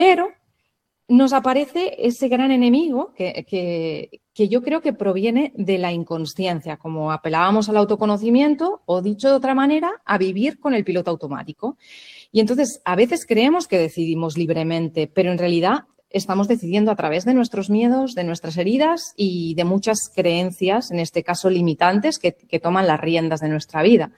Pero nos aparece ese gran enemigo que yo creo que proviene de la inconsciencia, como apelábamos al autoconocimiento o, dicho de otra manera, a vivir con el piloto automático. Y entonces a veces creemos que decidimos libremente, pero en realidad estamos decidiendo a través de nuestros miedos, de nuestras heridas y de muchas creencias, en este caso limitantes, que toman las riendas de nuestra vida.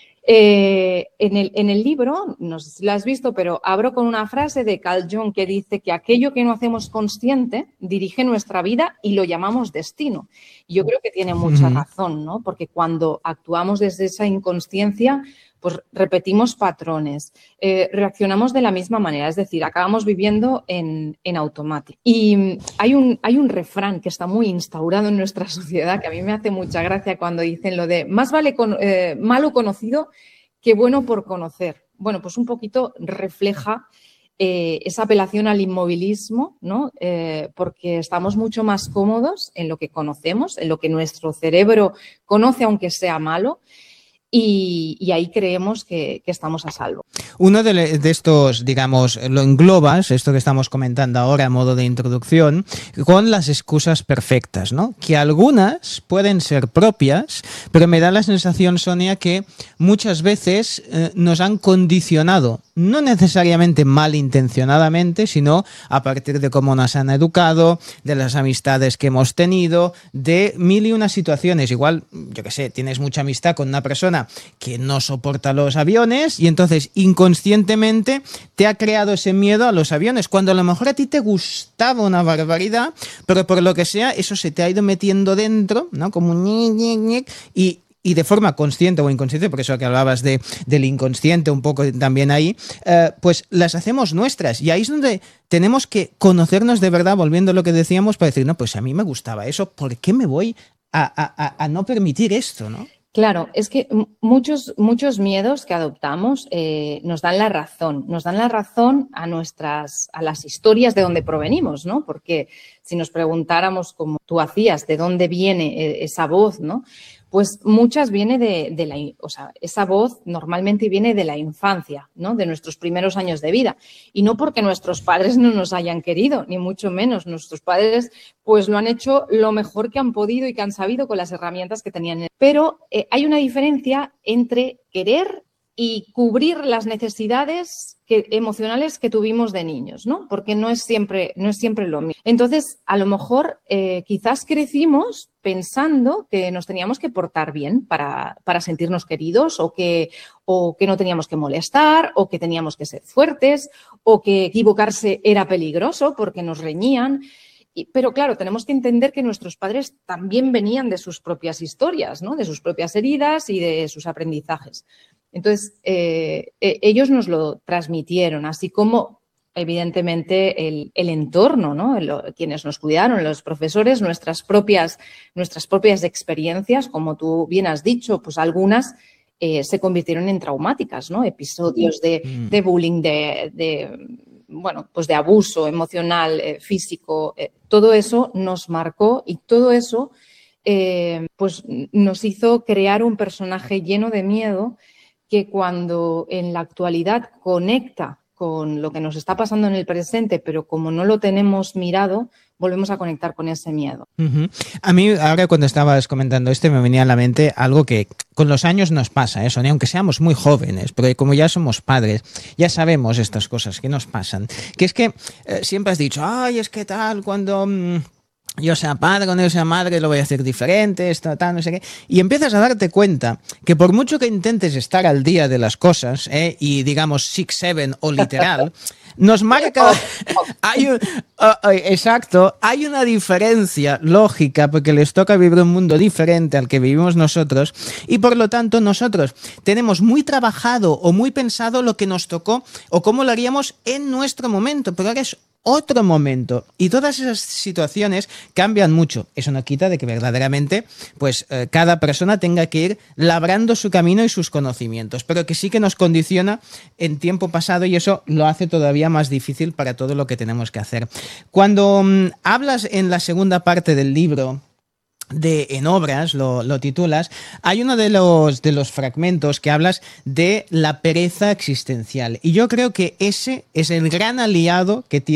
En el libro, no sé si lo has visto, pero abro con una frase de Carl Jung que dice que aquello que no hacemos consciente dirige nuestra vida y lo llamamos destino. Y yo creo que tiene mucha razón, ¿no? Porque cuando actuamos desde esa inconsciencia, pues repetimos patrones, reaccionamos de la misma manera, es decir, acabamos viviendo en automático. Y hay un refrán que está muy instaurado en nuestra sociedad que a mí me hace mucha gracia cuando dicen lo de más vale malo conocido que bueno por conocer. Bueno, pues un poquito refleja esa apelación al inmovilismo, ¿no? Porque estamos mucho más cómodos en lo que conocemos, en lo que nuestro cerebro conoce aunque sea malo. Y ahí creemos que estamos a salvo. Uno de estos, digamos, lo englobas, esto que estamos comentando ahora a modo de introducción, con las excusas perfectas, ¿no? Que algunas pueden ser propias, pero me da la sensación, Sonia, que muchas veces nos han condicionado, no necesariamente malintencionadamente, sino a partir de cómo nos han educado, de las amistades que hemos tenido, de mil y unas situaciones. Igual, yo qué sé, tienes mucha amistad con una persona que no soporta los aviones y entonces inconscientemente te ha creado ese miedo a los aviones, cuando a lo mejor a ti te gustaba una barbaridad, pero por lo que sea, eso se te ha ido metiendo dentro, ¿no? Como un y de forma consciente o inconsciente, por eso que hablabas del inconsciente un poco también ahí, pues las hacemos nuestras. Y ahí es donde tenemos que conocernos de verdad, volviendo a lo que decíamos, para decir, no, pues a mí me gustaba eso, ¿por qué me voy a no permitir esto, ¿no? Claro, es que muchos miedos que adoptamos nos dan la razón a las historias de donde provenimos, ¿no? Porque si nos preguntáramos, como tú hacías, de dónde viene esa voz, ¿no? Pues muchas viene esa voz normalmente viene de la infancia, ¿no? De nuestros primeros años de vida. Y no porque nuestros padres no nos hayan querido, ni mucho menos. Nuestros padres pues lo han hecho lo mejor que han podido y que han sabido con las herramientas que tenían. Pero hay una diferencia entre querer y cubrir las necesidades emocionales que tuvimos de niños, ¿no? Porque no es siempre lo mismo. Entonces, a lo mejor quizás crecimos pensando que nos teníamos que portar bien para sentirnos queridos o que no teníamos que molestar o que teníamos que ser fuertes o que equivocarse era peligroso porque nos reñían. Pero claro, tenemos que entender que nuestros padres también venían de sus propias historias, ¿no? De sus propias heridas y de sus aprendizajes. Entonces, ellos nos lo transmitieron, así como, evidentemente, el entorno, ¿no? Quienes nos cuidaron, los profesores, nuestras propias experiencias, como tú bien has dicho, pues algunas se convirtieron en traumáticas, ¿no? Episodios de bullying, pues de abuso emocional, físico, todo eso nos marcó y todo eso pues nos hizo crear un personaje lleno de miedo que cuando en la actualidad conecta con lo que nos está pasando en el presente, pero como no lo tenemos mirado, volvemos a conectar con ese miedo. A mí, ahora cuando estabas comentando me venía a la mente algo que con los años nos pasa, Sonia, aunque seamos muy jóvenes, porque como ya somos padres, ya sabemos estas cosas que nos pasan. Que es que siempre has dicho, ay, es que tal, cuando yo sea padre, cuando yo sea madre, lo voy a hacer diferente, esto, tal, no sé qué. Y empiezas a darte cuenta que por mucho que intentes estar al día de las cosas, y digamos 6-7 o literal, nos marca... exacto, hay una diferencia lógica porque les toca vivir un mundo diferente al que vivimos nosotros y por lo tanto nosotros tenemos muy trabajado o muy pensado lo que nos tocó o cómo lo haríamos en nuestro momento, pero ahora es otro momento y todas esas situaciones cambian mucho. Eso no quita de que verdaderamente pues cada persona tenga que ir labrando su camino y sus conocimientos, pero que sí que nos condiciona en tiempo pasado y eso lo hace todavía más difícil para todo lo que tenemos que hacer. Cuando hablas en la segunda parte del libro en obras, lo titulas, hay uno de los fragmentos que hablas de la pereza existencial y yo creo que ese es el gran aliado que tiene